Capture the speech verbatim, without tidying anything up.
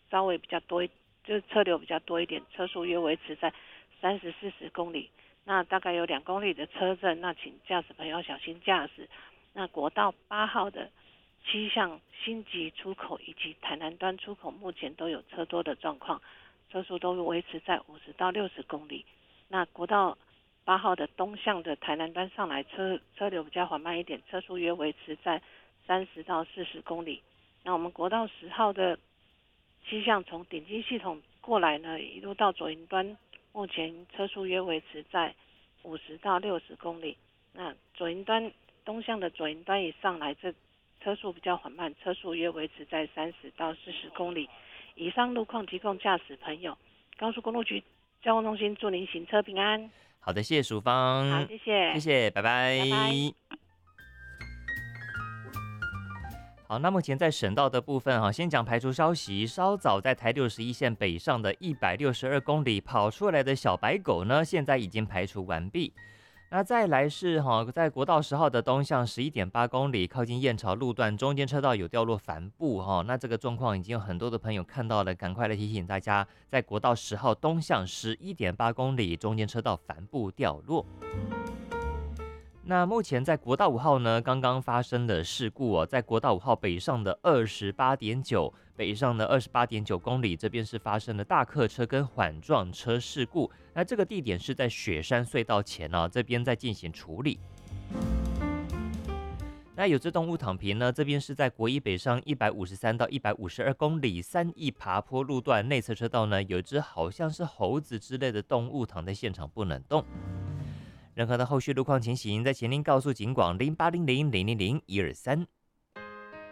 稍微比较多一，就是车流比较多一点，车速约维持在三十四十公里。那大概有两公里的车阵，那请驾驶朋友小心驾驶。那国道八号的七巷新集出口以及台南端出口目前都有车多的状况，车速都维持在五十到六十公里。那国道八号的东向的台南端上来车车流比较缓慢一点，车速约维持在三十到四十公里。那我们国道十号的七巷从顶基系统过来呢，一路到左营端，目前车速约维持在五十到六十公里。那左营端东向的左营端以上来，这车速比较缓慢，车速约维持在三十到四十公里。以上路况提供驾驶朋友，高速公路局交通中心祝您行车平安。 好的，谢谢淑好， 芳， 谢谢， 谢谢，拜拜。 拜拜。 好，那目前在省道的部分哈，先讲排除消息。稍早在台六十一线北上的一百六十二公里跑出来的小白狗呢，现在已经排除完毕。那再来是哈，在国道十号的东向十一点八公里，靠近燕巢路段中间车道有掉落帆布哈，那这个状况已经有很多的朋友看到了，赶快来提醒大家，在国道十号东向十一点八公里中间车道帆布掉落。那目前在国道五号呢，刚刚发生了事故哦，在国道五号北上的二十八点九，北上的二十八点九公里，这边是发生了大客车跟缓撞车事故。那这个地点是在雪山隧道前哦，这边在进行处理。那有只动物躺平呢，这边是在国一北上一百五十三到一百五十二公里三义爬坡路段内侧车道呢，有一只好像是猴子之类的动物躺在现场不能动。任何的后续路况情形，在前林告诉警广零八零零零零零一二三。